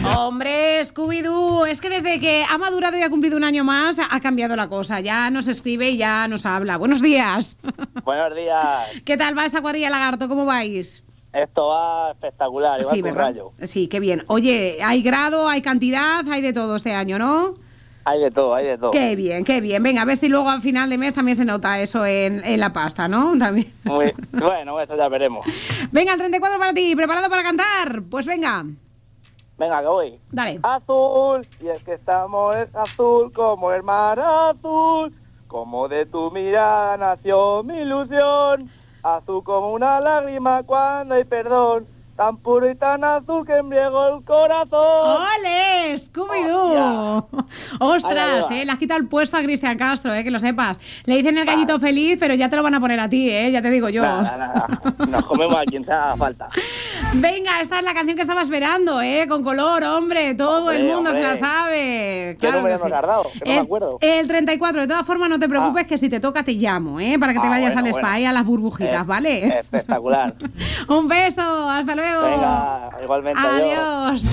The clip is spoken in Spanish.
Hombre, Scooby-Doo, es que desde que ha madurado y ha cumplido un año más, ha cambiado la cosa. Ya nos escribe y ya nos habla. Buenos días. Buenos días. ¿Qué tal va esa cuadrilla lagarto? ¿Cómo vais? Esto va espectacular, igual Sí, que un ¿verdad? rayo. Sí, qué bien. Oye, hay grado, hay cantidad, hay de todo este año, ¿no? Hay de todo, hay de todo. Qué bien, qué bien. Venga, a ver si luego al final de mes también se nota eso en la pasta, ¿no? También. Bueno, eso ya veremos. Venga, el 34 para ti. ¿Preparado para cantar? Pues venga. Venga, que voy. Dale. Azul, y es que este amor es azul como el mar azul, como de tu mirada nació mi ilusión, azul como una lágrima cuando hay perdón, tan puro y tan azul que embriagó el corazón. ¡Ole! ¡Scooby-Doo! ¡Ostras! Ahí va. Le has quitado el puesto a Cristian Castro, que lo sepas. Le dicen el gallito feliz, pero ya te lo van a poner a ti, ya te digo yo. Nada. Nos comemos a quien se haga falta. Venga, esta es la canción que estaba esperando, con color, hombre. Todo el mundo se la sabe. ¿Qué Claro número que nos sí. has dado? Que no me acuerdo. El 34. De todas formas, no te preocupes, que si te toca te llamo, para que te vayas al spa y a las burbujitas, ¿vale? Espectacular. Un beso, hasta luego. Venga, igualmente. Adiós.